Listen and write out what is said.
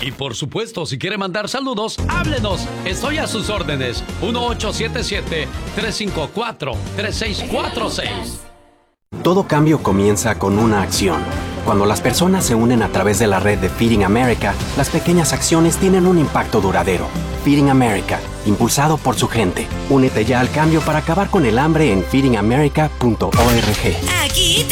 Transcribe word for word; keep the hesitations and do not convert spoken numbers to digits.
Y por supuesto, si quiere mandar saludos, háblenos. Estoy a sus órdenes. uno ocho siete siete, tres cinco cuatro, tres seis cuatro seis. Todo cambio comienza con una acción. Cuando las personas se unen a través de la red de Feeding America, las pequeñas acciones tienen un impacto duradero. Feeding America, impulsado por su gente. Únete ya al cambio para acabar con el hambre en feeding america punto org. Aquí